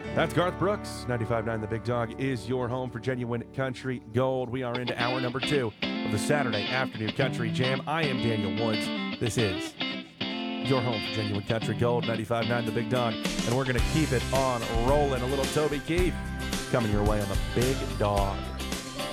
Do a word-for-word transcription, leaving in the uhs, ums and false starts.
That's Garth Brooks. ninety-five point nine The Big Dog is your home for genuine country gold. We are into hour number two of the Saturday afternoon country jam. I am Daniel Woods. This is your home for genuine country gold, ninety-five point nine The Big Dog. And we're going to keep it on rolling. A little Toby Keith coming your way on the Big Dog.